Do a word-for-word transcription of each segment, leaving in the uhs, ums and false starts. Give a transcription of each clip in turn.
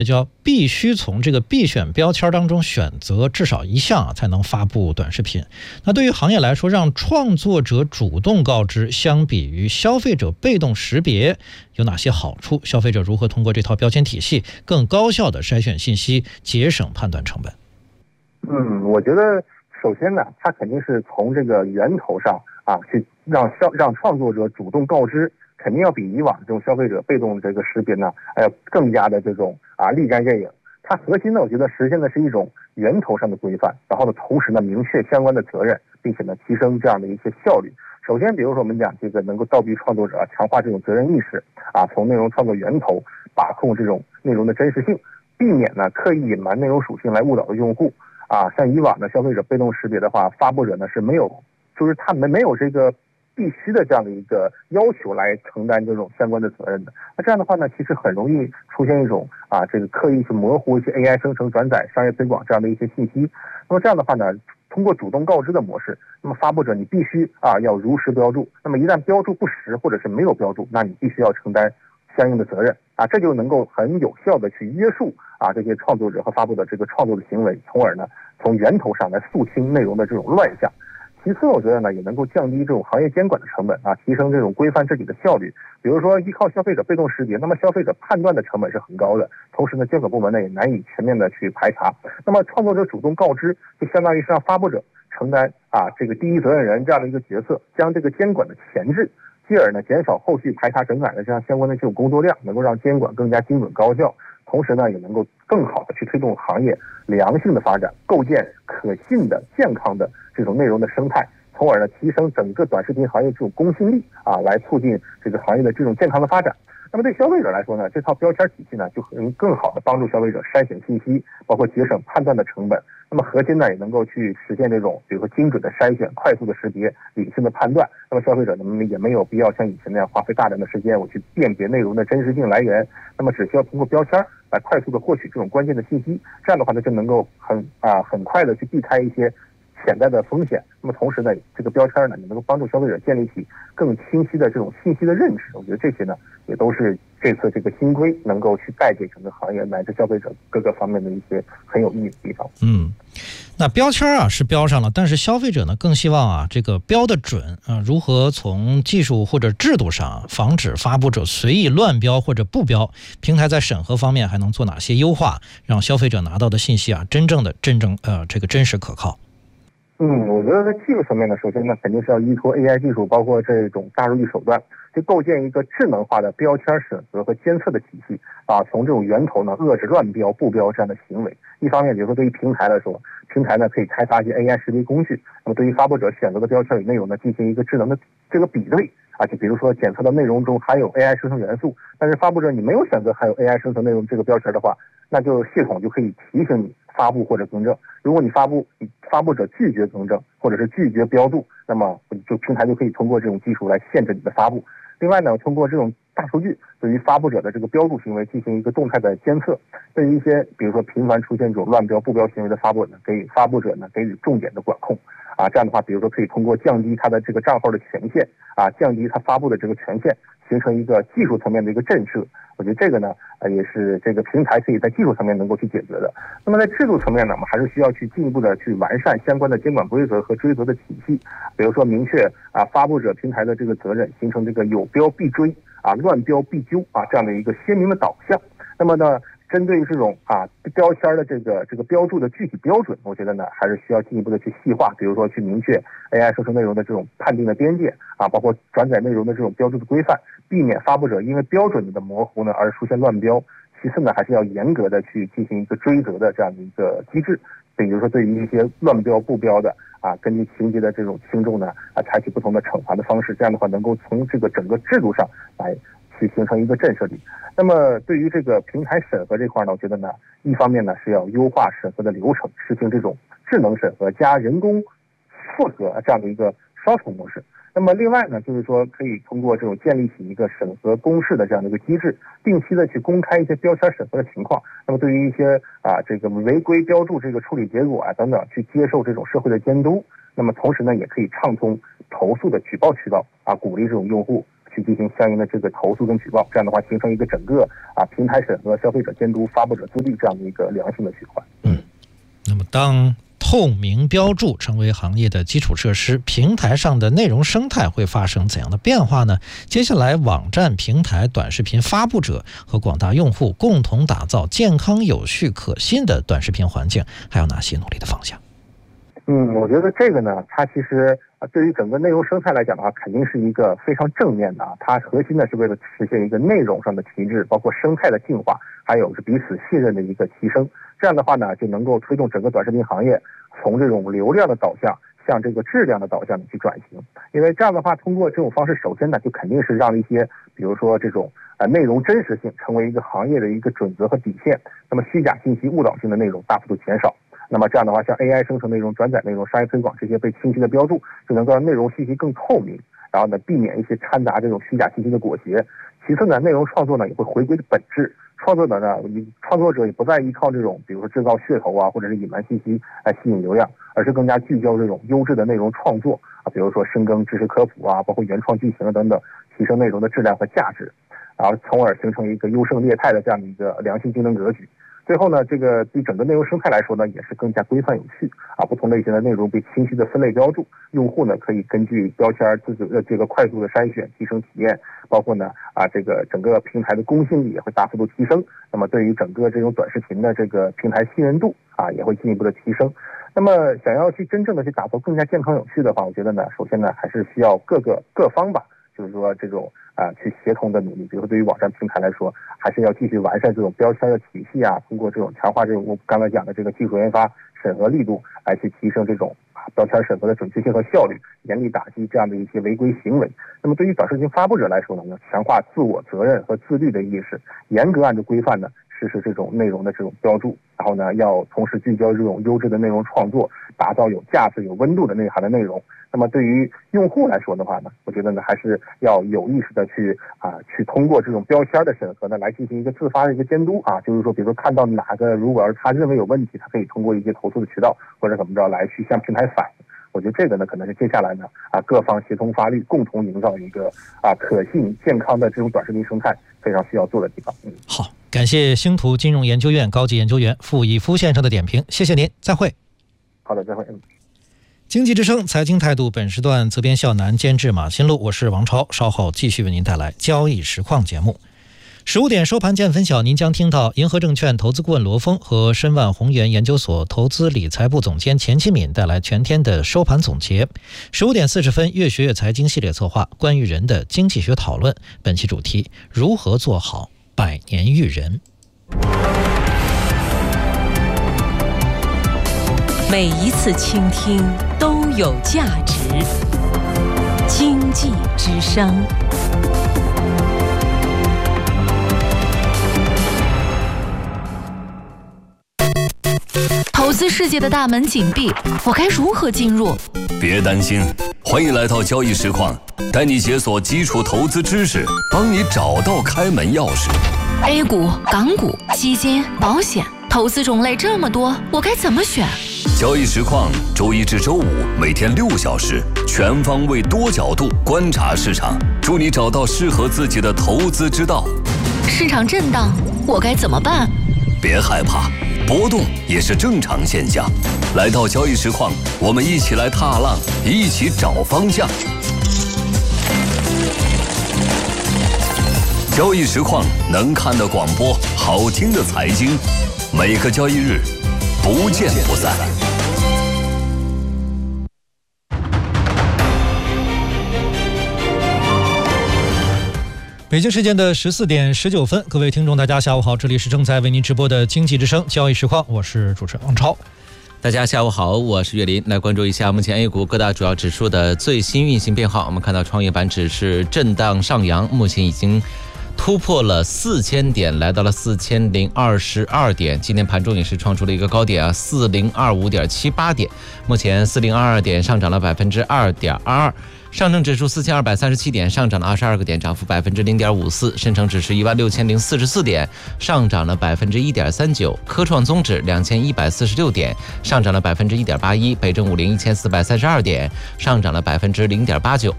叫必须从这个必选标签当中选择至少一项啊，才能发布短视频。那对于行业来说，让创作者主动告知，相比于消费者被动识别，有哪些好处？消费者如何通过这套标签体系更高效的筛选信息，节省判断成本？ 嗯，我觉得首先呢，它肯定是从这个源头上啊，去让消让创作者主动告知。肯定要比以往这种消费者被动这个识别呢，还要更加的这种啊立竿见影。它核心呢，我觉得实现的是一种源头上的规范，然后呢，同时呢明确相关的责任，并且呢提升这样的一些效率。首先，比如说我们讲这个能够倒逼创作者啊，强化这种责任意识啊，从内容创作源头把控这种内容的真实性，避免呢刻意隐瞒内容属性来误导用户啊。像以往的消费者被动识别的话，发布者呢是没有，就是他们没有这个必须的这样的一个要求来承担这种相关的责任的。那这样的话呢，其实很容易出现一种啊，这个刻意去模糊一些 A I 生成、转载、商业推广这样的一些信息。那么这样的话呢，通过主动告知的模式，那么发布者你必须啊要如实标注。那么一旦标注不实或者是没有标注，那你必须要承担相应的责任啊，这就能够很有效的去约束啊这些创作者和发布的这个创作的行为，从而呢从源头上来肃清内容的这种乱象。其次，我觉得呢，也能够降低这种行业监管的成本啊，提升这种规范治理的效率。比如说，依靠消费者被动识别，那么消费者判断的成本是很高的，同时呢，监管部门呢也难以全面的去排查。那么，创作者主动告知，就相当于是让发布者承担啊这个第一责任人这样的一个角色，将这个监管的前置，继而呢减少后续排查整改的这样相关的这种工作量，能够让监管更加精准高效。同时呢，也能够更好的去推动行业良性的发展，构建可信的、健康的这种内容的生态，从而呢提升整个短视频行业这种公信力啊，来促进这个行业的这种健康的发展。那么对消费者来说呢，这套标签体系呢，就能更好的帮助消费者筛选信息，包括节省判断的成本。那么核心呢，也能够去实现这种，比如说精准的筛选、快速的识别、理性的判断。那么消费者呢，也没有必要像以前那样花费大量的时间，我去辨别内容的真实性来源。那么只需要通过标签来快速的获取这种关键的信息。这样的话呢，就能够很啊很快的去避开一些潜在的风险。那么同时呢，这个标签呢，也能够帮助消费者建立起更清晰的这种信息的认知。我觉得这些呢，也都是这次这个新规能够去带给整个行业乃至消费者各个方面的一些很有意义的地方。 嗯，那标签啊是标上了，但是消费者呢更希望啊这个标的准啊，如何从技术或者制度上、啊、防止发布者随意乱标或者不标？平台在审核方面还能做哪些优化，让消费者拿到的信息啊真正的真正呃这个真实可靠？ 嗯，我觉得在技术层面呢，首先呢，肯定是要依托 A I 技术，包括这种大数据手段，去构建一个智能化的标签审核和监测的体系啊，从这种源头呢遏制乱标、不标这样的行为。一方面，比如说对于平台来说，平台呢可以开发一些 A I 识别工具，那么对于发布者选择的标签与内容呢进行一个智能的这个比对啊，就比如说检测到内容中含有 A I 生成元素，但是发布者你没有选择含有 A I 生成内容这个标签的话，那就系统就可以提醒你发布或者更正。如果你发布，你发布者拒绝更正或者是拒绝标注，那么就平台就可以通过这种技术来限制你的发布。另外呢，通过这种大数据对于发布者的这个标注行为进行一个动态的监测，对于一些比如说频繁出现这种乱标不标行为的发布者呢，给发布者呢给予重点的管控啊。这样的话，比如说可以通过降低他的这个账号的权限啊，降低他发布的这个权限，形成一个技术层面的一个震慑。我觉得这个呢，呃，也是这个平台可以在技术层面能够去解决的。那么在制度层面呢，我们还是需要去进一步的去完善相关的监管规则和追责的体系，比如说明确啊发布者平台的这个责任，形成这个有标必追啊，乱标必究啊这样的一个鲜明的导向。那么呢，针对于这种啊标签的这个这个标注的具体标准，我觉得呢还是需要进一步的去细化，比如说去明确 A I 生成内容的这种判定的边界啊，包括转载内容的这种标注的规范，避免发布者因为标准的模糊呢而出现乱标。其次呢，还是要严格的去进行一个追责的这样的一个机制，比如说对于一些乱标不标的啊，根据情节的这种轻重呢啊，采取不同的惩罚的方式，这样的话能够从这个整个制度上来去形成一个震慑力。那么对于这个平台审核这块呢，我觉得呢，一方面呢是要优化审核的流程，实行这种智能审核加人工复核这样的一个双重模式。那么另外呢，就是说可以通过这种建立起一个审核公示的这样的一个机制，定期的去公开一些标签审核的情况。那么对于一些啊这个违规标注这个处理结果啊等等，去接受这种社会的监督。那么同时呢，也可以畅通投诉的举报渠道啊，鼓励这种用户去进行相应的这个投诉跟举报，这样的话形成一个整个啊平台审核、消费者监督、发布者自律这样的一个良性的循环。 嗯，那么当透明标注成为行业的基础设施，平台上的内容生态会发生怎样的变化呢？接下来，网站、平台、短视频发布者和广大用户共同打造健康、有序、可信的短视频环境，还有哪些努力的方向？ 嗯，我觉得这个呢，它其实啊，对于整个内容生态来讲的话，肯定是一个非常正面的啊。它核心呢是为了实现一个内容上的提质，包括生态的净化，还有是彼此信任的一个提升。这样的话呢，就能够推动整个短视频行业从这种流量的导向向这个质量的导向去转型。因为这样的话，通过这种方式，首先呢，就肯定是让一些比如说这种呃内容真实性成为一个行业的一个准则和底线，那么虚假信息、误导性的内容大幅度减少。那么这样的话，像 A I 生成内容、转载内容、商业推广这些被清晰的标注，就能够让内容信息更透明，然后呢，避免一些掺杂这种虚假信息的裹挟。其次呢，内容创作呢也会回归本质，创作者呢，创作者也不再依靠这种比如说制造噱头啊，或者是隐瞒信息来吸引流量，而是更加聚焦这种优质的内容创作啊，比如说深耕知识科普啊，包括原创剧情啊等等，提升内容的质量和价值，然后从而形成一个优胜劣汰的这样的一个良性竞争格局。最后呢，这个对整个内容生态来说呢，也是更加规范有序啊。不同类型的内容被清晰的分类标注，用户呢可以根据标签自己的这个快速的筛选，提升体验。包括呢啊，这个整个平台的公信力也会大幅度提升。那么对于整个这种短视频的这个平台信任度啊，也会进一步的提升。那么想要去真正的去打造更加健康有序的话，我觉得呢，首先呢还是需要各个各方吧。就是说这种啊去协同的努力，比如说对于网站平台来说，还是要继续完善这种标签的体系啊，通过这种强化这种我刚才讲的这个技术研发、审核力度，来去提升这种啊标签审核的准确性和效率，严厉打击这样的一些违规行为。那么对于短视频发布者来说呢，要强化自我责任和自律的意识，严格按照规范呢实施这种内容的这种标注，然后呢要同时聚焦这种优质的内容创作，打造有价值、有温度的内涵的内容。那么对于用户来说的话呢，我觉得呢还是要有意识的去啊去通过这种标签的审核呢来进行一个自发的一个监督啊，就是说比如说看到哪个如果他认为有问题，他可以通过一些投诉的渠道或者怎么着来去向平台反映。我觉得这个呢可能是接下来呢啊各方协同发力，共同营造一个啊可信健康的这种短视频生态非常需要做的地方。嗯， 好，感谢星图金融研究院高级研究员傅以夫先生的点评，谢谢您，再会。 好的，再会。嗯。 经济之声财经态度，本时段责编笑南，监制马新路，我是王超，稍后继续为您带来交易实况节目。十五点收盘见分晓，您将听到银河证券投资顾问罗峰和申万宏源研究所投资理财部总监钱其敏带来全天的收盘总结。十五点四十分，越学越财经系列策划关于人的经济学讨论，本期主题如何做好百年育人。 每一次倾听都有价值。经济之声。投资世界的大门紧闭，我该如何进入？ 别担心，欢迎来到交易实况，带你解锁基础投资知识，帮你找到开门钥匙。 A 股、港股、基金、保险，投资种类这么多，我该怎么选？ 交易实况，周一至周五每天六小时，全方位多角度观察市场，助你找到适合自己的投资之道。 市场震荡，我该怎么办？ 别害怕，波动也是正常现象。来到交易实况，我们一起来踏浪，一起找方向。交易实况，能看的广播，好听的财经，每个交易日不见不散。 北京时间的十四点十九分，各位听众大家下午好，这里是正在为您直播的经济之声交易实况，我是主持人王超。 大家下午好，我是岳林，来关注一下目前 A 股各大主要指数的最新运行变化。我们看到创业板指是震荡上扬，目前已经突破了四千点，来到了四千零二十二点。今天盘中也是创出了一个高点啊，四零二五点七八点。目前四零二二点上涨了百分之二点二二。上证指数四千二百三十七点，上涨了二十二个点，涨幅百分之零点五四。深成指数一万六千零四十四点，上涨了百分之一点三九。科创综指两千一百四十六点，上涨了百分之一点八一。北证五零一千四百三十二点，上涨了百分之零点八九。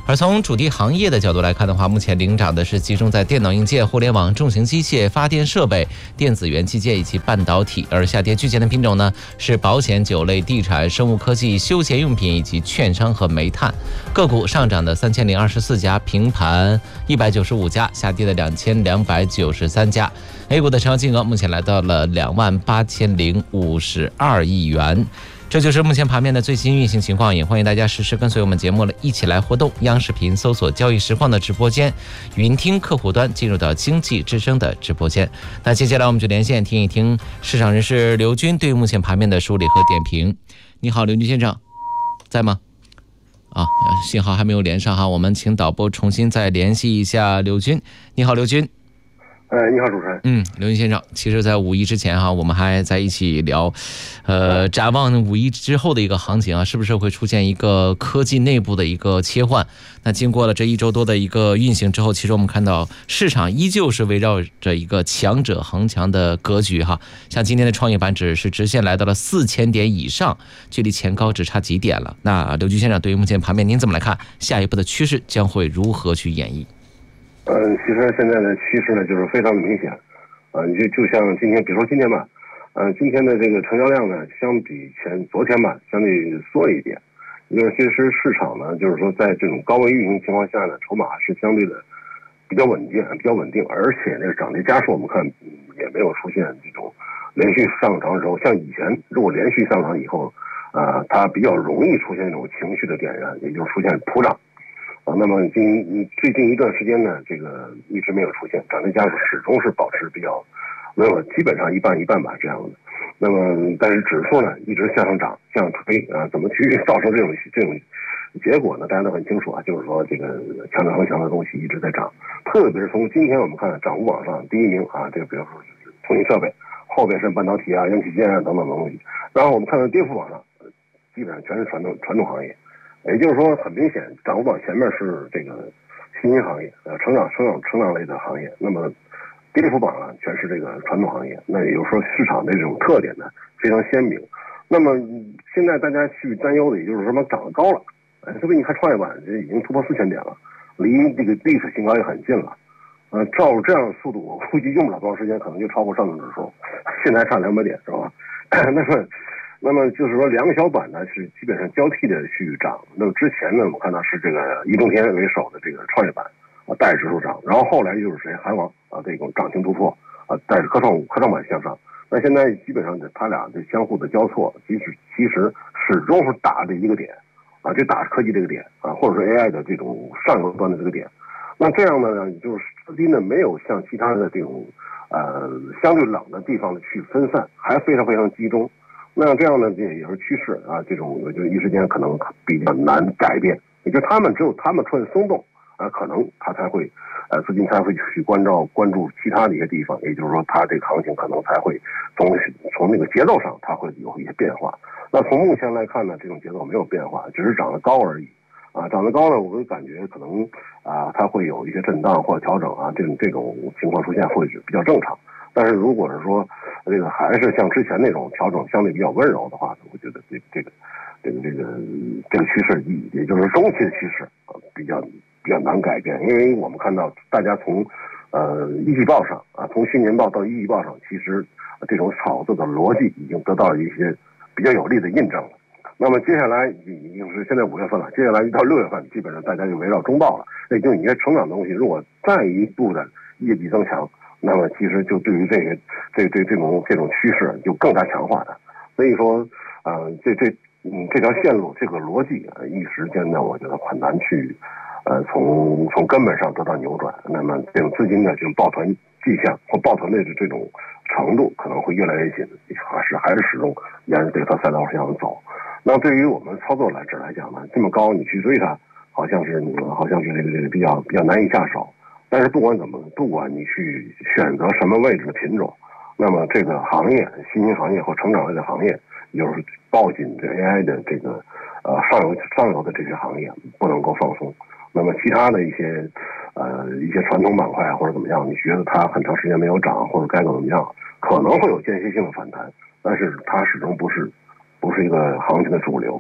而从主题行业的角度来看的话，目前领涨的是集中在电脑硬件、互联网、重型机械、发电设备、电子元器件以及半导体。而下跌居前的品种呢，是保险、酒类、地产、生物科技、休闲用品以及券商和煤炭。个股上涨的三千零二十四家，平盘一百九十五家，下跌的两千两百九十三家。A 股的成交金额目前来到了两万八千零五十二亿元。这就是目前盘面的最新运行情况，也欢迎大家实时跟随我们节目了，一起来互动。央视频搜索交易实况的直播间，云听客户端进入到经济之声的直播间。那接下来我们就连线听一听市场人士刘军对目前盘面的梳理和点评。你好，刘军先生，在吗？啊，信号还没有连上哈，我们请导播重新再联系一下刘军。你好，刘军。 呃，你好，主持人。 嗯，刘军先生，其实，在五一之前哈，我们还在一起聊，呃，展望五一之后的一个行情啊，是不是会出现一个科技内部的一个切换？那经过了这一周多的一个运行之后，其实我们看到市场依旧是围绕着一个强者恒强的格局哈。像今天的创业板指是直线来到了四千点以上，距离前高只差几点了。那刘军先生，对于目前盘面您怎么来看？下一步的趋势将会如何去演绎？ 嗯，其实现在的趋势呢，就是非常的明显，啊，你就就像今天，比如说今天吧，呃，今天的这个成交量呢，相比前昨天吧，相对缩了一点，就是其实市场呢，就是说在这种高位运行情况下呢，筹码是相对的比较稳健、比较稳定，而且那个涨跌家数我们看也没有出现这种连续上涨之后，像以前如果连续上涨以后，啊、呃，它比较容易出现这种情绪的点燃，也就是出现普涨。啊，那么今最近一段时间呢，这个一直没有出现，涨跌家数始终是保持比较没有，基本上一半一半吧这样的。那么但是指数呢一直向上涨，向上推啊，怎么去造成这种这种结果呢？大家都很清楚啊，就是说这个强者恒强的东西一直在涨，特别是从今天我们看涨幅榜上第一名啊，这个比如说通信设备，后边是半导体啊、元器件啊等等东西，然后我们看到跌幅榜上，基本上全是传统传统行业。也就是说，很明显，涨幅榜前面是这个新兴行业，呃，成长、成长、成长类的行业。那么，跌幅榜啊，全是这个传统行业。那也就是说，市场的这种特点呢，非常鲜明。那么，现在大家去担忧的，也就是什么涨得高了，哎，特别你看创业板这已经突破四千点了，离这个历史新高也很近了。呃，照这样的速度，我估计用不了多长时间，可能就超过上证指数。现在上两百点是吧？那么。那么就是说，两个小板呢是基本上交替的去涨。那么之前呢，我们看到是这个易中天为首的这个创业板啊带着指数涨，然后后来就是谁韩王啊这种涨停突破啊带着科创五科创板向上。那现在基本上它俩这相互的交错，其实其实始终是打这一个点啊，这打科技这个点啊，或者说 A I 的这种上游端的这个点。那这样呢，就是资金呢没有像其他的这种呃相对冷的地方的去分散，还非常非常集中。那这样呢，这也是趋势啊，这种我觉得一时间可能比较难改变，也就他们只有他们出现松动啊，可能他才会，呃，资金才会去关照关注其他的一些地方，也就是说，它这个行情可能才会从从那个节奏上，它会有一些变化。那从目前来看呢，这种节奏没有变化，只是涨得高而已。啊，涨得高呢，我会感觉可能啊，它会有一些震荡或者调整啊，这种这种情况出现会是比较正常。但是如果是说这个还是像之前那种调整相对比较温柔的话，我觉得这这个这个这个这个趋势，也就是中期的趋势啊，比较比较难改变，因为我们看到大家从呃一季报上啊，从新年报到一季报上，其实这种炒作的逻辑已经得到了一些比较有力的印证了。那么接下来已经是现在五月份了，接下来一到六月份，基本上大家就围绕中报了。也就是你这成长的东西，如果再一步的业绩增强，那么其实就对于这个这这这种这种趋势就更加强化的。所以说，呃，这这嗯这条线路这个逻辑啊，一时间呢，我觉得很难去呃从从根本上得到扭转。那么这种资金的这种抱团迹象或抱团的这种程度可能会越来越紧，还是还是始终沿着这条赛道上走。那对于我们操作来这来讲呢，这么高你去追它，好像是好像是这个这个比较比较难以下手。但是不管怎么，不管你去选择什么位置的品种，那么这个行业、新兴行业或成长类的行业，就是抱紧这 A I 的这个呃上游上游的这些行业，不能够放松。那么其他的一些呃一些传统板块或者怎么样，你觉得它很长时间没有涨，或者该怎么样，可能会有间歇性的反弹，但是它始终不是。不是一个行情的主流，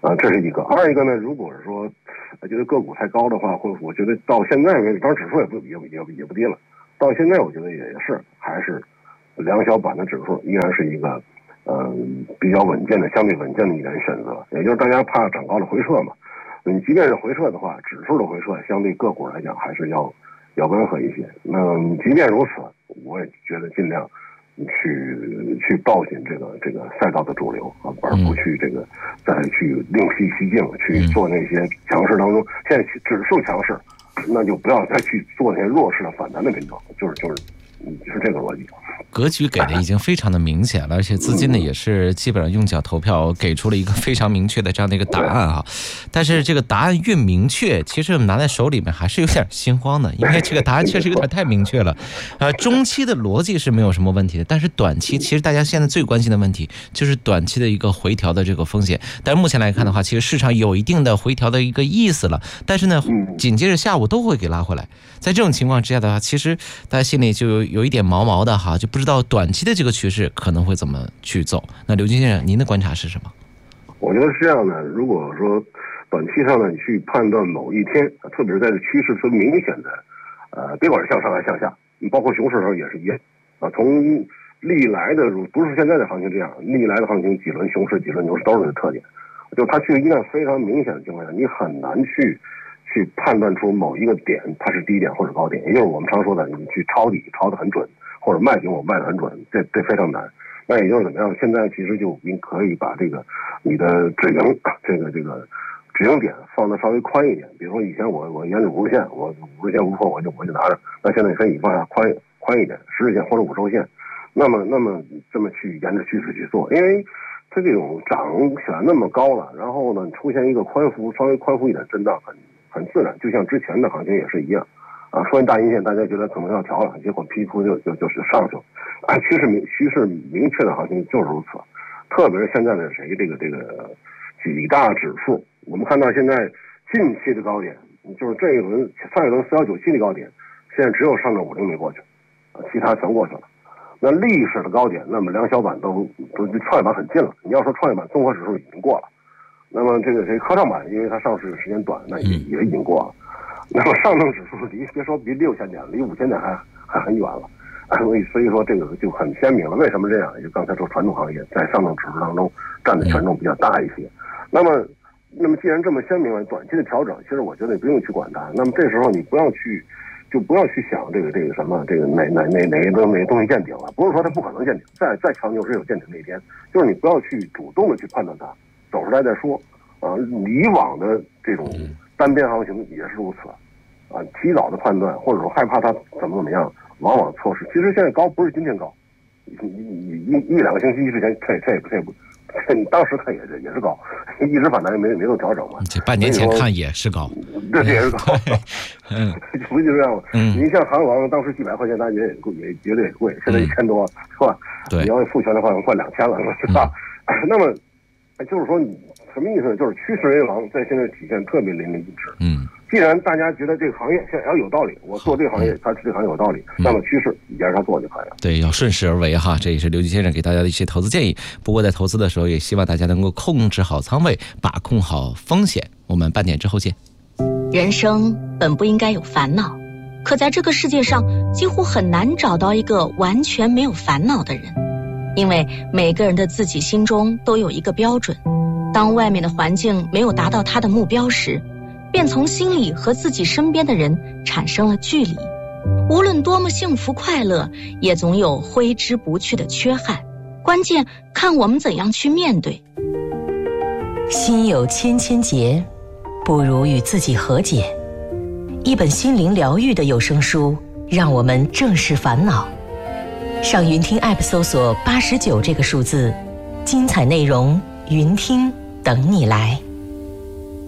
啊，这是一个。二一个呢，如果是说觉得个股太高的话，或我觉得到现在为止，当然指数也不也也也不低了，到现在我觉得也是还是两小板的指数依然是一个嗯、呃、比较稳健的、相对稳健的一点选择。也就是大家怕涨高的回撤嘛，你即便是回撤的话，指数的回撤相对个股来讲还是要要温和一些。那即便如此，我也觉得尽量去去抱紧这个这个赛道的主流啊，而不去这个再去另辟蹊径去做那些强势当中，现在指数强势，那就不要再去做那些弱势的反弹的品种，就是就是是这个逻辑。 格局给的已经非常的明显了，而且资金呢也是基本上用脚投票，给出了一个非常明确的这样的一个答案哈。但是这个答案越明确，其实我们拿在手里面还是有点心慌的，因为这个答案确实有点太明确了。呃，中期的逻辑是没有什么问题的，但是短期其实大家现在最关心的问题就是短期的一个回调的这个风险。但是目前来看的话，其实市场有一定的回调的一个意思了，但是呢，紧接着下午都会给拉回来。在这种情况之下的话，其实大家心里就有一点毛毛的哈，就不知道短期的这个趋势可能会怎么去走。那刘军先生，您的观察是什么？ 我觉得是这样的，如果说短期上呢，你去判断某一天，特别是在这趋势特别明显的，呃，别管是向上还是向下，你包括熊市的时候也是一样啊。从历来的不是现在的行情这样，历来的行情几轮熊市、几轮牛市都是这个特点，就它趋势一旦非常明显的情况下，你很难去。去判断出某一个点它是低点或者高点，也就是我们常说的，你去抄底抄得很准，或者卖点我卖得很准，这这非常难。那也就是怎么样？现在其实就您可以把这个你的止盈这个这个止盈点放得稍微宽一点。比如说以前我我沿着五日线，我五日线不破我就我就拿着，那现在可以放下宽宽一点，十日线或者五周线。那么那么这么去沿着趋势去做，因为它这种涨起来那么高了，然后呢出现一个宽幅稍微宽幅一点震荡很。很自然，就像之前的行情也是一样，啊，出现大阴线，大家觉得可能要调了，结果劈出就就就是上去了，啊，趋势明趋势明确的行情就是如此，特别是现在的谁这个这个几大指数，我们看到现在近期的高点，就是这一轮上一轮四幺九七的高点，现在只有上证五零没过去，啊，其他全过去了。那历史的高点，那么两小板都都离创业板很近了。你要说创业板综合指数已经过了。那么这个这科创板，因为它上市时间短，那也也已经过了。那么上证指数离别说离六千点，离五千点还还很远了，所以所以说这个就很鲜明了。为什么这样？就刚才说传统行业在上证指数当中占的权重比较大一些。那么那么既然这么鲜明了，短期的调整，其实我觉得也不用去管它。那么这时候你不要去，就不要去想这个这个什么这个哪哪哪哪个哪个东西见顶了。不是说它不可能见顶，再再强牛市有见顶那一天，就是你不要去主动的去判断它。走出来再说，啊，以往的这种单边行情也是如此，啊，提早的判断或者说害怕它怎么怎么样，往往错失。其实现在高不是今天高，一一一两个星期之前它也它也它也不，当时看也是也是高，一直反弹也没没有调整嘛。 这半年前看也是高， 这也是高，嗯，不就这样吗？嗯，你像韩王当时几百块钱，大家也也觉得也贵，现在一千多是吧？ 对， 你要复权的话，快两千了，是吧？那么。就是说，你什么意思呢？就是趋势为王，在现在体现特别淋漓尽致。嗯，既然大家觉得这个行业现在要有道理，我做这个行业，它这个行业有道理，嗯、那么趋势你沿着它做就可以了。 对，要顺势而为哈，这也是刘军先生给大家的一些投资建议。不过在投资的时候，也希望大家能够控制好仓位，把控好风险。我们半点之后见。 人生本不应该有烦恼，可在这个世界上，几乎很难找到一个完全没有烦恼的人。因为每个人的自己心中都有一个标准，当外面的环境没有达到他的目标时，便从心里和自己身边的人产生了距离。无论多么幸福快乐，也总有挥之不去的缺憾，关键看我们怎样去面对。 心有千千结，不如与自己和解。一本心灵疗愈的有声书，让我们正视烦恼。上云听 App 搜索八十九这个数字，精彩内容云听等你来。